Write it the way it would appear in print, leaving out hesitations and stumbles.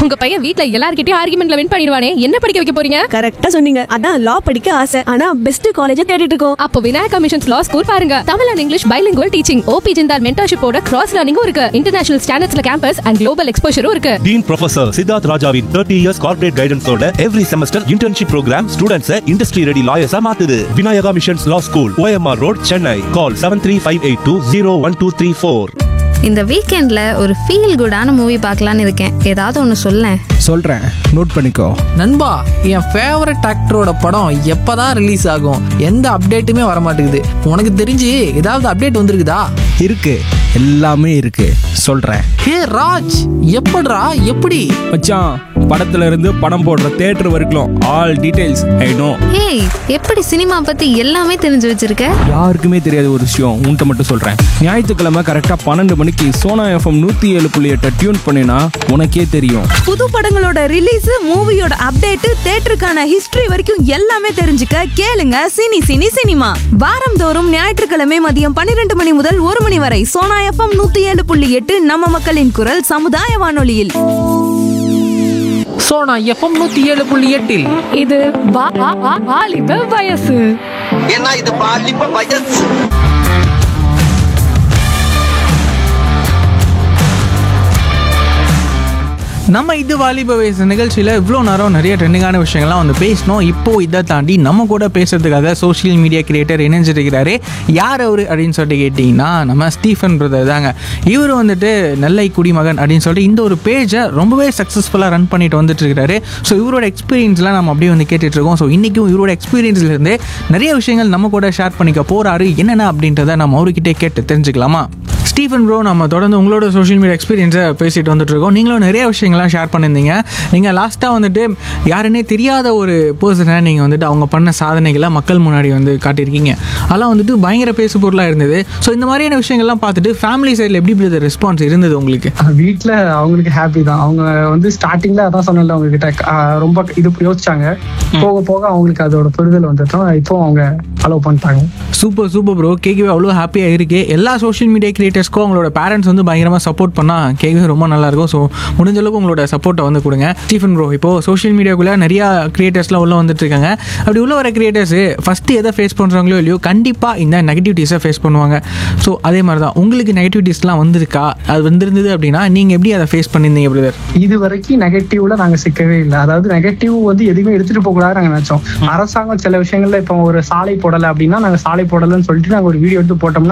உங்க பையன் வீட்ல எல்லார்கிட்டயும் ஆர்குமெண்ட்ல வின் பண்ணிடுவானே, என்ன படிக்க வைக்க போறீங்க? கரெக்டா சொன்னீங்க. அதான் லா படிக்க ஆசை. ஆனா பெஸ்ட் காலேஜ் தேடிட்டு இருக்கோம். அப்போ விநாயகா மிஷன்ஸ் லா ஸ்கூல் பாருங்க. Tamil and English bilingual teaching, OP Jindal மென்டர்ஷிப்போட cross லேர்னிங்கும் இருக்கு. இன்டர்நேஷனல் ஸ்டாண்டர்ட்ஸ்ல கேம்பஸ் அண்ட் குளோபல் எக்ஸ்போஷரும் இருக்கு. டீன் ப்ரொஃபசர் சித்தார்த் ராஜாவின் 30 years corporate கைடன்ஸோட every semester internship program ஸ்டூடண்ட்ஸை industry ready லாயர்ஸா மாத்துது. Vinayaka missions லா ஸ்கூல், OMR ரோட், சென்னை. கால் 7358201234. இந்த வீக்கெண்ட்ல ஒரு ஃபீல் குடான மூவி பார்க்கலான்னு இருக்கேன். ஏதாவது ஒன்று சொல்லேன். சொல்றேன், நோட் பண்ணிக்கோ. நண்பா, என் ஃபேவரட் ஆக்டரோட படம் எப்பதான் ரிலீஸ் ஆகும்? எந்த அப்டேட்டுமே வர மாட்டேங்குது. உனக்கு தெரிஞ்சு ஏதாவது அப்டேட் வந்திருக்குதா? இருக்கு, எல்லாமே இருக்கு, சொல்றேன். ஹே ராஜ், எப்படிடா? எப்படி மச்சான், படத்துல இருந்து படம் போடுற தியேட்டர் வரைக்கும் ஆல் டீடைல்ஸ் ஐ நோ. ஏய், எப்படி சினிமா பத்தி எல்லாமே தெரிஞ்சு வச்சிருக்க? யாருக்குமே தெரியாத ஒரு விஷயம் உன்கிட்ட மட்டும் சொல்றேன். ஞாயிற்றுக்கிழமை கரெக்டா 12 மணிக்கு சோனா FM 107.8 டியூன் பண்ணினா உனக்கே தெரியும். புது படங்களோட ரிலீஸ், மூவியோட அப்டேட், தியேட்டருக்கான ஹிஸ்டரி வரைக்கும் எல்லாமே தெரிஞ்சுக்க கேளுங்க சினி சினி சினிமா. வாரந்தோறும் ஞாயிற்றுக்கிழமை மதியம் 12 மணி முதல் 1 மணி வரை சோனா FM 107.8 நம்ம மக்களின் குரல் சமுதாய வானொலியில். சோனா FM 107.8 இது வாலிப வயசு. ஏன்னா இது வாலிப வயசு. நம்ம இது வாலிப வயசு நிகழ்ச்சியில் இவ்வளோ நேரம் நிறைய ட்ரெண்டிங்கான விஷயங்கள்லாம் வந்து பேசணும். இப்போது இதை தாண்டி நம்ம கூட பேசுறதுக்காக சோஷியல் மீடியா கிரியேட்டர் இணைஞ்சிருக்கிறாரு. யார் அவர் அப்படின்னு சொல்லிட்டு கேட்டிங்கன்னா, நம்ம ஸ்டீஃபன் பிரதர் தாங்க. இவர் வந்துட்டு நெல்லை குடிமகன் அப்படின்னு சொல்லிட்டு இந்த ஒரு பேஜை ரொம்பவே சக்ஸஸ்ஃபுல்லாக ரன் பண்ணிட்டு வந்துட்டு இருக்காரு. ஸோ இவரோட எக்ஸ்பீரியன்ஸ்லாம் நம்ம அப்படியே வந்து கேட்டுட்ருக்கோம். ஸோ இன்றைக்கும் இவரோட எக்ஸ்பீரியன்ஸ்லேருந்து நிறைய விஷயங்கள் நம்ம கூட ஷேர் பண்ணிக்க போகிறாரு. என்னென்ன அப்படின்றத நம்ம அவர்கிட்டே கேட்டு தெரிஞ்சுக்கலாமா? ஸ்டீஃபன் ப்ரோ, நம்ம தொடர்ந்து உங்களோட சோஷியல் மீடியா எக்ஸ்பீரியன்ஸை பேசிட்டு வந்துட்டுருக்கோம். நீங்களும் நிறைய விஷயங்கள்லாம் ஷேர் பண்ணியிருந்தீங்க. நீங்கள் லாஸ்ட்டாக வந்துட்டு யாருன்னே தெரியாத ஒரு பர்சனை நீங்கள் வந்துட்டு அவங்க பண்ண சாதனைகளை மக்கள் முன்னாடி வந்து காட்டியிருக்கீங்க. அதெல்லாம் வந்துட்டு பயங்கர பேசு பொருளாக இருந்தது. ஸோ இந்த மாதிரியான விஷயங்கள்லாம் பார்த்துட்டு ஃபேமிலி சைடில் எப்படி ரெஸ்பான்ஸ் இருந்தது உங்களுக்கு? வீட்டில் அவங்களுக்கு ஹாப்பி தான். அவங்க வந்து ஸ்டார்டிங்கில் அதான் சொன்னல, அவங்க கிட்ட ரொம்ப இது யோசிச்சாங்க. போக போக அவங்களுக்கு அதோட புரிதல் வந்துட்டோம். இப்போ அவங்க அலோவ் பண்ணிட்டாங்க. சூப்பர் சூப்பர் ப்ரோ, கேட்கவே அவ்வளோ ஹாப்பியாக இருக்கு. எல்லா சோஷியல் மீடியா கிரியேட்டர்ஸ்க்கும் அவங்களோட பேரண்ட்ஸ் வந்து பயங்கரமாக சப்போர்ட் பண்ணால் கேட்கவே ரொம்ப நல்லாயிருக்கும். ஸோ முடிஞ்ச அளவுக்கு உங்களோட சப்போர்ட்டை வந்து கொடுங்க. ஸ்டீஃபன் ப்ரோ, இப்போது சோஷியல் மீடியாக்குள்ளே நிறையா கிரியேட்டர்ஸ்லாம் உள்ளே வந்துட்டு இருக்காங்க. அப்படி உள்ள வர கிரியேட்டர்ஸ் ஃபஸ்ட்டு எதை ஃபேஸ் பண்ணுறாங்களோ இல்லையோ கண்டிப்பாக இந்த நெகட்டிவிட்டிஸை ஃபேஸ் பண்ணுவாங்க. ஸோ அதே மாதிரி தான் உங்களுக்கு நெகட்டிவிட்டிஸ்லாம் வந்திருக்கா? அது வந்திருந்தது அப்படின்னா நீங்கள் எப்படி அதை ஃபேஸ் பண்ணியிருந்தீங்க பிரதர்? இது வரைக்கும் நெகட்டிவ்ல நாங்கள் சிக்கவே இல்லை. அதாவது நெகட்டிவ் வந்து எதுவுமே எடுத்துகிட்டு போகக்கூடாது நாங்கள் நினச்சோம். அரசாங்கம் சில விஷயங்கள்ல இப்போ ஒரு சாலை போடலை அப்படின்னா நாங்கள் சாலை போடலைன்னு சொல்லிட்டு நாங்கள் ஒரு வீடியோ எடுத்து போட்டோம்னா